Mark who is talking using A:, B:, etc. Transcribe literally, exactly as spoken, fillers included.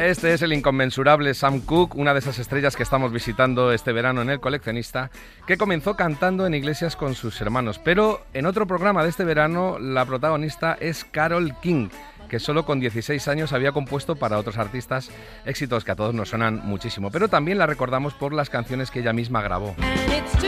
A: Este es el inconmensurable Sam Cooke, una de esas estrellas que estamos visitando este verano en El Coleccionista, que comenzó cantando en iglesias con sus hermanos. Pero en otro programa de este verano, la protagonista es Carole King, que solo con dieciséis años había compuesto para otros artistas éxitos que a todos nos suenan muchísimo. Pero también la recordamos por las canciones que ella misma grabó.